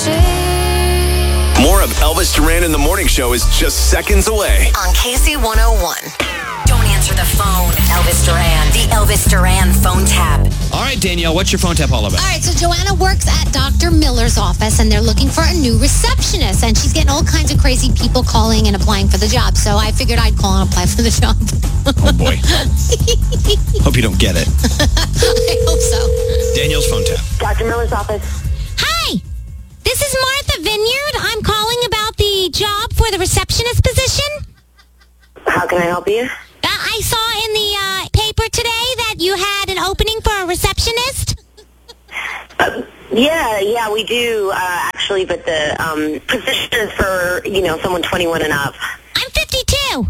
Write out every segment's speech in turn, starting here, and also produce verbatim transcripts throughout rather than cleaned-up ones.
More of Elvis Duran in the Morning Show is just seconds away. On K C one oh one. Don't answer the phone. Elvis Duran. The Elvis Duran phone tap. All right, Danielle, what's your phone tap all about? All right, so Joanna works at Doctor Miller's office, and they're looking for a new receptionist. And she's getting all kinds of crazy people calling and applying for the job. So I figured I'd call and apply for the job. Oh, boy. Hope you don't get it. I hope so. Danielle's phone tap. Doctor Miller's office. Hi, this is Martha Vineyard. I'm calling about the job for the receptionist position. How can I help you? Uh, I saw in the uh, paper today that you had an opening for a receptionist. Uh, yeah, yeah, we do, uh, actually, but the um, position is for, you know, someone twenty-one and up. I'm fifty-two.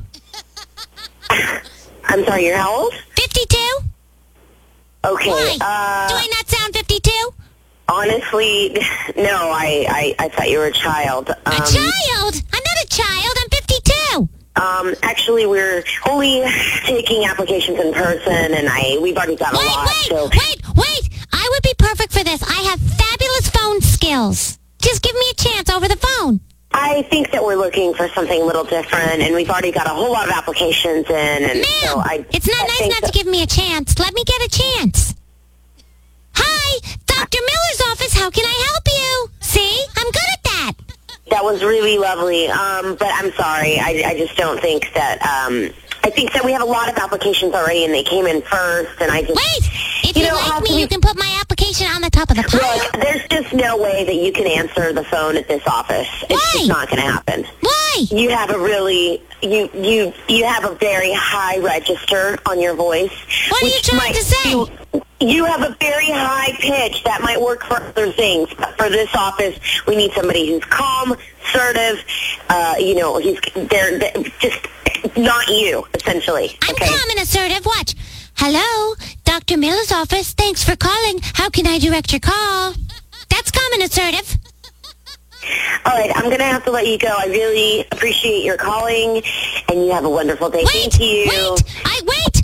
I'm sorry, you're how old? fifty-two? Okay. Why? Uh, Do I not sound fifty-two? Honestly, no, I, I, I thought you were a child. Um, A child? I'm not a child. I'm fifty-two. Um, actually, we're only taking applications in person, and I we've already got a Wait, lot. wait, so. wait, wait. I would be perfect for this. I have fabulous phone skills. Just give me a chance over the phone. I think that we're looking for something a little different, and we've already got a whole lot of applications in. And Ma'am, so I, it's not I nice think not that, to give me a chance. Let me get a chance. Hi, Doctor Miller's office. How can I help you? See, I'm good at that. That was really lovely, um, but I'm sorry. I, I just don't think that... Um, I think that we have a lot of applications already, and they came in first, and I just... Wait, if you, you know, like me, we, you can put my application on the top of the pile. Look, there's just no way that you can answer the phone at this office. It's Why? just not going to happen. Why? You have a really... You, you, you have a very high register on your voice. What are you which trying might to say? be- You have a very high pitch. That might work for other things. But for this office, we need somebody who's calm, assertive, uh, you know, he's they're, they're just not you, essentially. I'm okay? calm and assertive. Watch. Hello, Doctor Miller's office. Thanks for calling. How can I direct your call? That's calm and assertive. All right, I'm going to have to let you go. I really appreciate your calling, and you have a wonderful day. Wait, Thank you. wait, I wait.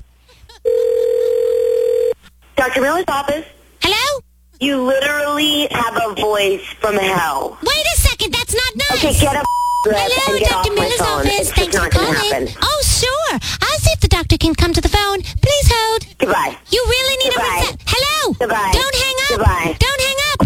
Doctor Miller's office, Hello? you literally have a voice from hell. Wait a second. That's not nice. Okay, get a grip Hello, and get Doctor off my Miller's phone. office. It's just Thanks for not going to calling. happen. Oh, sure. I'll see if the doctor can come to the phone. Please hold. Goodbye. You really need Goodbye. a reset. Hello? Goodbye. Don't hang up. Goodbye. Don't hang up.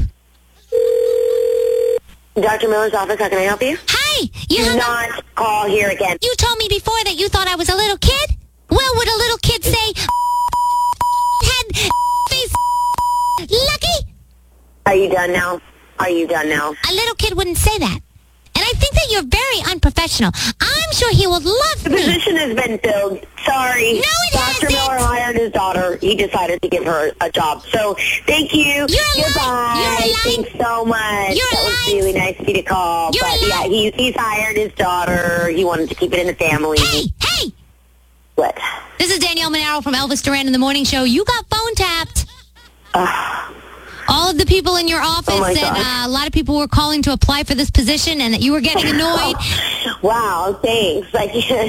Doctor Miller's office, how can I help you? Hi. You Do hung up. not call here again. You told me before that you thought I was a little kid? Well, would a little kid say, head, face, lucky? Are you done now? Are you done now? A little kid wouldn't say that. And I think that you're very unprofessional. I'm sure he will love The me. position has been filled. Sorry. No, it Doctor hasn't. Miller hired his daughter. He decided to give her a job. So, thank you. You're lying. Goodbye. You're lying. Thanks so much. You're that was lying. really nice of you to call. You're but, yeah, lying. he, he's hired his daughter. He wanted to keep it in the family. Hey, hey. What? This is Danielle Monaro from Elvis Duran in the Morning Show. You got phone tapped. Uh, All of the people in your office Oh, my and God. uh, a lot of people were calling to apply for this position and that you were getting annoyed. wow, thanks. I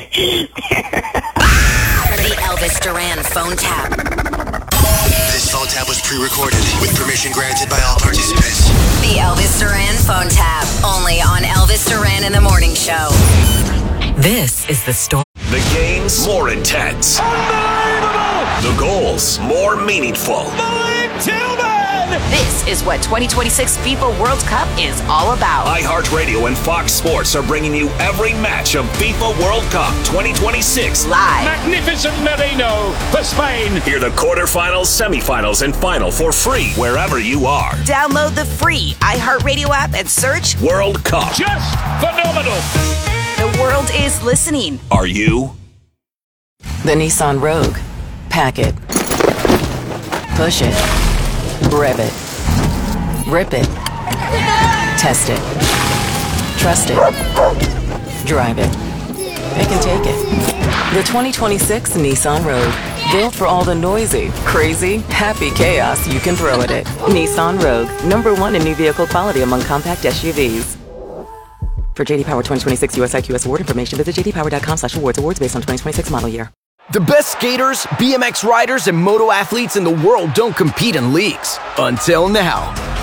The Elvis Duran phone tap. This phone tap was pre-recorded with permission granted by all participants. The Elvis Duran phone tap. Only on Elvis Duran in the Morning Show. This is the story. The games more intense. Unbelievable! The goals more meaningful. Malik Tillman! This is what twenty twenty-six FIFA World Cup is all about. iHeartRadio and Fox Sports are bringing you every match of FIFA World Cup twenty twenty-six. Live. Magnificent Merino for Spain. Hear the quarterfinals, semifinals, and final for free wherever you are. Download the free iHeartRadio app and search World Cup. Just phenomenal. The world is listening. Are you? The Nissan Rogue. Pack it. Push it. Rev it. Rip it. Test it. Trust it. Drive it. Pick and take it. The twenty twenty-six Nissan Rogue. Built for all the noisy, crazy, happy chaos you can throw at it. Nissan Rogue. Number one in new vehicle quality among compact S U Vs. For J D Power twenty twenty-six U S I Q S award information, visit j d power dot com slash awards. Awards based on twenty twenty-six model year. The best skaters, B M X riders, and moto athletes in the world don't compete in leagues. Until now.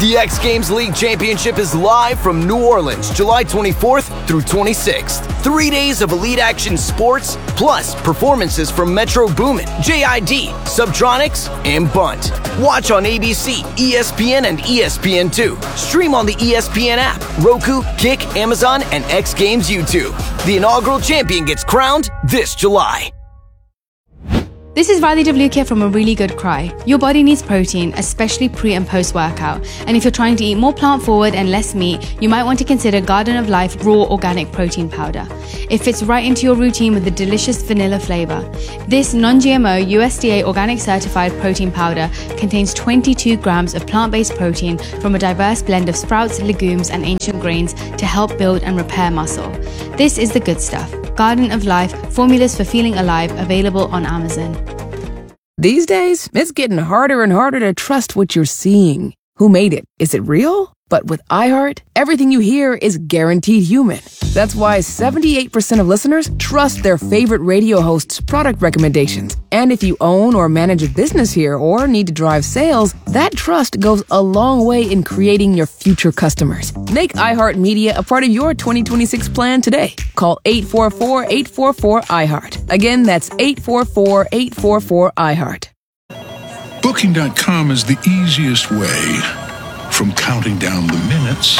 The X Games League Championship is live from New Orleans, July twenty-fourth through twenty-sixth. Three days of elite action sports, plus performances from Metro Boomin, J I D, Subtronics, and Bunt. Watch on A B C, E S P N, and E S P N two. Stream on the E S P N app, Roku, Kick, Amazon, and X Games YouTube. The inaugural champion gets crowned this July. This is Riley Devlukia from A Really Good Cry. Your body needs protein, especially pre and post workout. And if you're trying to eat more plant forward and less meat, you might want to consider Garden of Life Raw Organic Protein Powder. It fits right into your routine with the delicious vanilla flavor. This non-G M O U S D A organic certified protein powder contains twenty-two grams of plant-based protein from a diverse blend of sprouts, legumes, and ancient grains to help build and repair muscle. This is the good stuff. Garden of Life, formulas for feeling alive, available on Amazon. These days, it's getting harder and harder to trust what you're seeing. Who made it? Is it real? But with iHeart, everything you hear is guaranteed human. That's why seventy-eight percent of listeners trust their favorite radio host's product recommendations. And if you own or manage a business here or need to drive sales, that trust goes a long way in creating your future customers. Make iHeartMedia a part of your twenty twenty-six plan today. Call eight four four, eight four four, iHeart. Again, that's eight four four, eight four four, iHeart. Booking dot com is the easiest way from counting down the minutes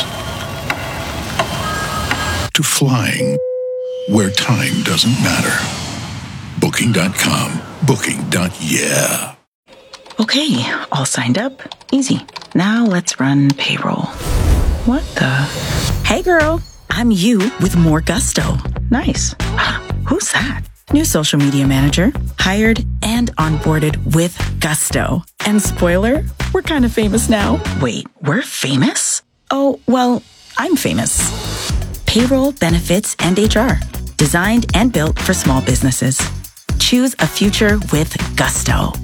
to flying where time doesn't matter. Booking dot com. Booking. Yeah. Okay, all signed up. Easy. Now let's run payroll. What the? Hey girl, I'm you with more gusto. Nice. Who's that? New social media manager, hired and onboarded with gusto. And spoiler, we're kind of famous now. Wait, we're famous? Oh, well, I'm famous. Payroll, benefits, and H R. Designed and built for small businesses. Choose a future with gusto.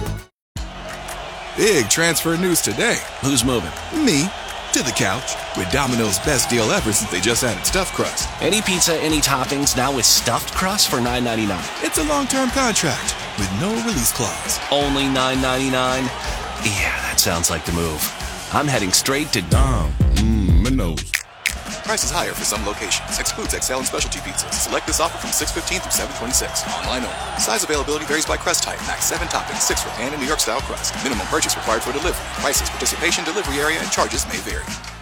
Big transfer news today. Who's moving? Me. To the couch. With Domino's best deal ever since they just added stuffed crust. Any pizza, any toppings, now with stuffed crust for nine ninety-nine. It's a long-term contract with no release clause. Only nine ninety-nine? Yeah, that sounds like the move. I'm heading straight to Dom. Mmm, Minos. Prices higher for some locations. Excludes X L and specialty pizzas. Select this offer from six fifteen through seven twenty-six. Online only. Size availability varies by crust type. Max seven toppings, six for pan and New York style crust. Minimum purchase required for delivery. Prices, participation, delivery area, and charges may vary.